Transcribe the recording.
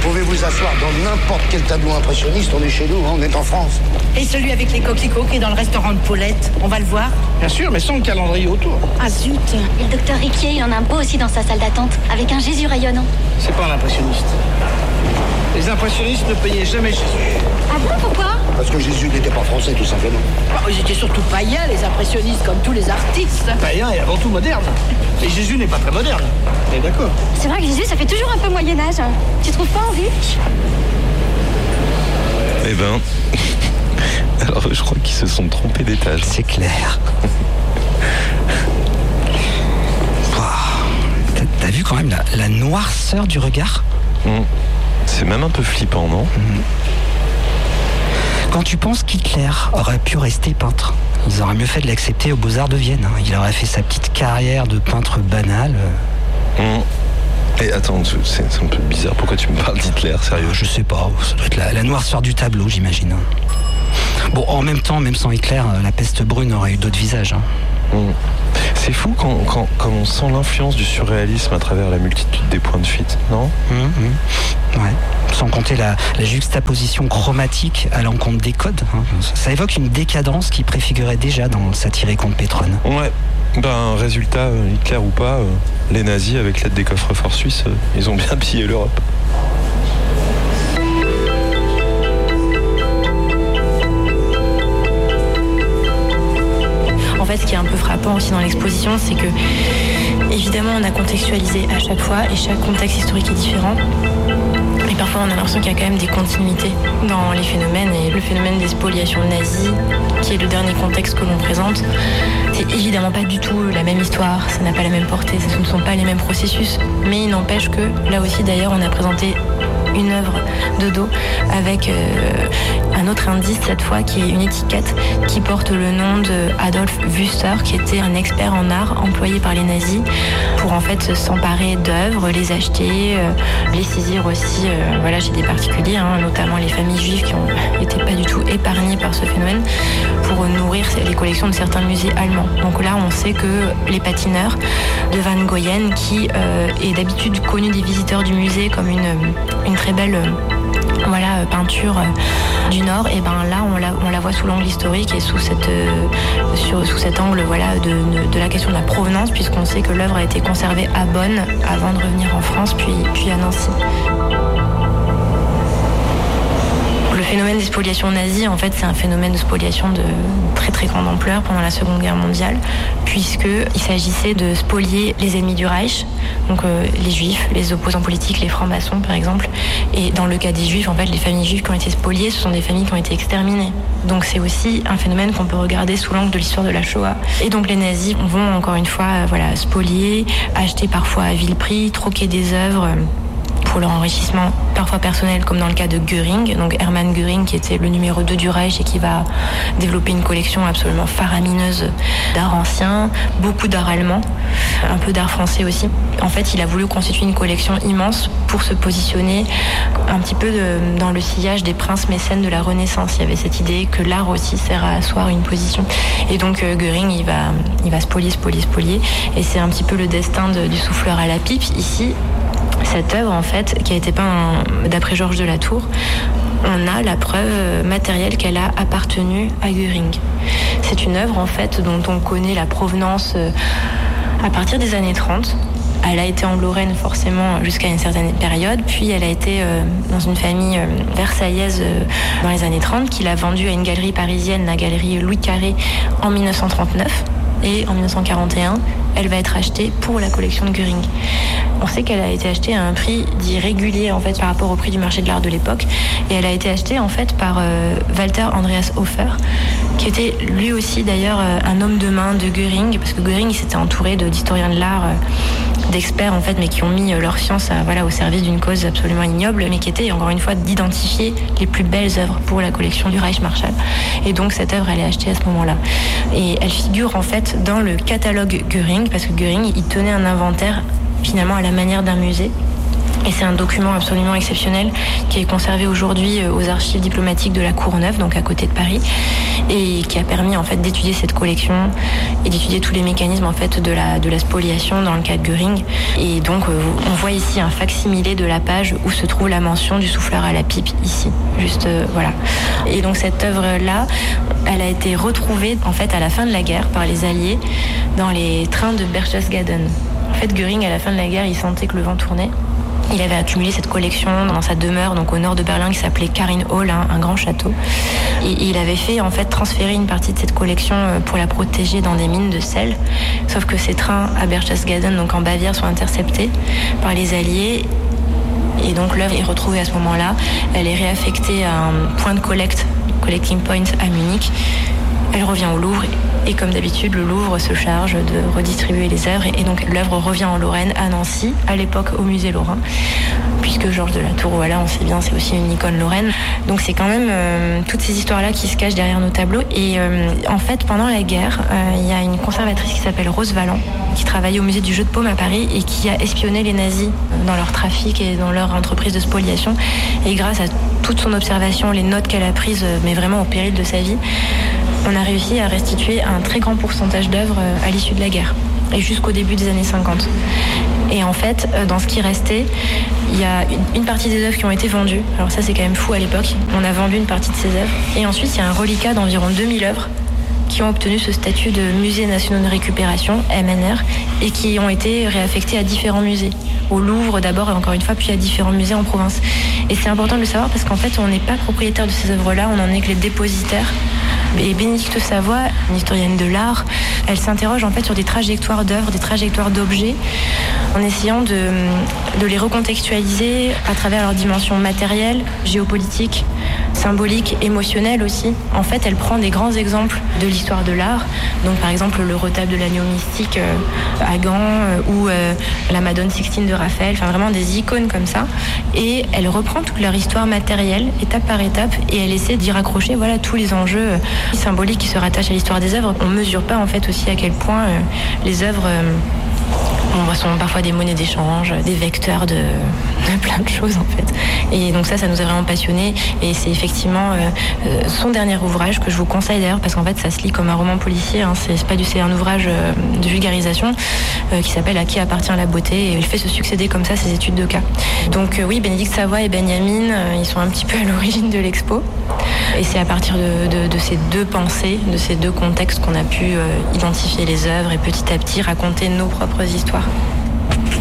pouvez vous asseoir dans n'importe quel tableau impressionniste, on est chez nous, on est en France. Et celui avec les coquelicots qui est dans le restaurant de Paulette, on va le voir? Bien sûr, mais sans le calendrier autour. Ah zut. Et le docteur Riquier, il en a un beau aussi dans sa salle d'attente, avec un Jésus rayonnant. C'est pas un impressionniste. Les impressionnistes ne payaient jamais Jésus. Ah bon, pourquoi? Parce que Jésus n'était pas français, tout simplement. Oh, ils étaient surtout païens, les impressionnistes, comme tous les artistes. Païen et avant tout moderne. Et Jésus n'est pas très moderne. T'es d'accord? C'est vrai que Jésus, ça fait toujours un peu Moyen-Âge. Tu trouves pas, Henri? Eh ben... Alors, je crois qu'ils se sont trompés d'étage. C'est clair. Wow. T'as vu quand même la noirceur du regard? C'est même un peu flippant, non? Quand tu penses qu'Hitler aurait pu rester peintre, ils auraient mieux fait de l'accepter aux Beaux-Arts de Vienne. Il aurait fait sa petite carrière de peintre banal. Et attends, c'est un peu bizarre. Pourquoi tu me parles d'Hitler, sérieux? Je sais pas, ça doit être la noirceur du tableau, j'imagine. Bon, en même temps, même sans Hitler, la peste brune aurait eu d'autres visages. C'est fou quand on sent l'influence du surréalisme à travers la multitude des points de fuite, non? Ouais. Sans compter la juxtaposition chromatique à l'encontre des codes. Ça évoque une décadence qui préfigurait déjà dans le satirique contre Pétrone. Ouais. Ben, résultat, Hitler ou pas, les nazis, avec l'aide des coffres-forts suisses, ils ont bien pillé l'Europe. En fait, ce qui est un peu frappant aussi dans l'exposition, c'est que, évidemment, on a contextualisé à chaque fois et chaque contexte historique est différent. Et parfois, on a l'impression qu'il y a quand même des continuités dans les phénomènes. Et le phénomène des spoliations nazies, qui est le dernier contexte que l'on présente, c'est évidemment pas du tout la même histoire, ça n'a pas la même portée, ce ne sont pas les mêmes processus. Mais il n'empêche que, là aussi d'ailleurs, on a présenté une œuvre de dos avec un autre indice cette fois qui est une étiquette qui porte le nom de Adolf Wüster, qui était un expert en art employé par les nazis pour en fait s'emparer d'œuvres, les acheter, les saisir aussi voilà, chez des particuliers, notamment les familles juives qui ont été pas du tout épargnées par ce phénomène, pour nourrir les collections de certains musées allemands. Donc là on sait que les patineurs de Van Goyen, qui est d'habitude connu des visiteurs du musée comme une très belle peinture du Nord, et ben là on la voit sous l'angle historique et sous cet angle de la question de la provenance, puisqu'on sait que l'œuvre a été conservée à Bonn avant de revenir en France puis à Nancy. Le phénomène des spoliations nazies, en fait, c'est un phénomène de spoliation de très très grande ampleur pendant la Seconde Guerre mondiale, puisqu'il s'agissait de spolier les ennemis du Reich, donc les juifs, les opposants politiques, les francs-maçons par exemple. Et dans le cas des juifs, en fait, les familles juives qui ont été spoliées, ce sont des familles qui ont été exterminées. Donc c'est aussi un phénomène qu'on peut regarder sous l'angle de l'histoire de la Shoah. Et donc les nazis vont encore une fois spolier, acheter parfois à vil prix, troquer des œuvres pour leur enrichissement parfois personnel, comme dans le cas de Göring, donc Hermann Göring, qui était le numéro 2 du Reich et qui va développer une collection absolument faramineuse d'art ancien, beaucoup d'art allemand, un peu d'art français aussi. En fait, il a voulu constituer une collection immense pour se positionner un petit peu dans le sillage des princes mécènes de la Renaissance. Il y avait cette idée que l'art aussi sert à asseoir une position. Et donc Göring, il va spolier, et c'est un petit peu le destin du souffleur à la pipe ici. Cette œuvre, en fait, qui a été peinte d'après Georges de la Tour, on a la preuve matérielle qu'elle a appartenu à Göring. C'est une œuvre, en fait, dont on connaît la provenance à partir des années 30. Elle a été en Lorraine forcément jusqu'à une certaine période, puis elle a été dans une famille versaillaise dans les années 30, qui l'a vendue à une galerie parisienne, la galerie Louis Carré, en 1939. Et en 1941, elle va être achetée pour la collection de Göring. On sait qu'elle a été achetée à un prix dit régulier en fait par rapport au prix du marché de l'art de l'époque, et elle a été achetée en fait par Walter Andreas Hofer, qui était lui aussi d'ailleurs un homme de main de Göring, parce que Göring s'était entouré d'historiens de l'art, d'experts en fait, mais qui ont mis leur science au service d'une cause absolument ignoble, mais qui était encore une fois d'identifier les plus belles œuvres pour la collection du Reich Marshall. Et donc cette œuvre, elle est achetée à ce moment-là, et elle figure en fait dans le catalogue Göring, parce que Göring, il tenait un inventaire finalement à la manière d'un musée. Et c'est un document absolument exceptionnel qui est conservé aujourd'hui aux archives diplomatiques de la Courneuve, donc à côté de Paris, et qui a permis en fait d'étudier cette collection et d'étudier tous les mécanismes en fait de la spoliation dans le cas de Göring. Et donc on voit ici un fac-similé de la page où se trouve la mention du souffleur à la pipe ici, juste voilà. Et donc cette œuvre-là, elle a été retrouvée en fait à la fin de la guerre par les Alliés dans les trains de Berchtesgaden. En fait, Göring à la fin de la guerre, il sentait que le vent tournait. Il avait accumulé cette collection dans sa demeure, donc au nord de Berlin, qui s'appelait Karin Hall, un grand château. Et il avait fait en fait transférer une partie de cette collection pour la protéger dans des mines de sel. Sauf que ces trains à Berchtesgaden, donc en Bavière, sont interceptés par les Alliés. Et donc l'œuvre est retrouvée à ce moment-là. Elle est réaffectée à un point de collecting point à Munich. Elle revient au Louvre et comme d'habitude, le Louvre se charge de redistribuer les œuvres et donc l'œuvre revient en Lorraine, à Nancy, à l'époque au musée Lorrain, puisque Georges de la Tour, voilà, on sait bien, c'est aussi une icône lorraine. Donc c'est quand même toutes ces histoires-là qui se cachent derrière nos tableaux. Et en fait, pendant la guerre, il y a une conservatrice qui s'appelle Rose Valland, qui travaillait au musée du Jeu de Paume à Paris et qui a espionné les nazis dans leur trafic et dans leur entreprise de spoliation. Et grâce à toute son observation, les notes qu'elle a prises, mais vraiment au péril de sa vie, on a réussi à restituer un très grand pourcentage d'œuvres à l'issue de la guerre et jusqu'au début des années 50. Et en fait, dans ce qui restait, il y a une partie des œuvres qui ont été vendues. Alors ça, c'est quand même fou à l'époque. On a vendu une partie de ces œuvres. Et ensuite, il y a un reliquat d'environ 2000 œuvres qui ont obtenu ce statut de musées nationaux de récupération, MNR, et qui ont été réaffectés à différents musées. Au Louvre d'abord, et encore une fois, puis à différents musées en province. Et c'est important de le savoir parce qu'en fait, on n'est pas propriétaire de ces œuvres-là, on n'en est que les dépositaires. Et Bénédicte Savoie, une historienne de l'art, elle s'interroge en fait sur des trajectoires d'œuvres, des trajectoires d'objets, en essayant de les recontextualiser à travers leurs dimensions matérielles, géopolitiques, symboliques, émotionnelles aussi. En fait, elle prend des grands exemples de l'histoire de l'art, donc par exemple le retable de l'agneau mystique à Gand ou la Madone Sixtine de Raphaël, enfin vraiment des icônes comme ça, et elle reprend toute leur histoire matérielle, étape par étape, et elle essaie d'y raccrocher voilà, tous les enjeux symboliques qui se rattachent à l'histoire des œuvres. On ne mesure pas en fait aussi à quel point les œuvres sont parfois des monnaies d'échange, des vecteurs de plein de choses en fait. Et donc ça nous a vraiment passionnés et c'est effectivement son dernier ouvrage que je vous conseille d'ailleurs parce qu'en fait ça se lit comme un roman policier, hein. C'est un ouvrage de vulgarisation qui s'appelle « À qui appartient la beauté » et il fait se succéder comme ça ces études de cas. Donc oui, Bénédicte Savoie et Benjamin, ils sont un petit peu à l'origine de l'expo et c'est à partir de ces deux pensées, de ces deux contextes qu'on a pu identifier les œuvres et petit à petit raconter nos propres histoires.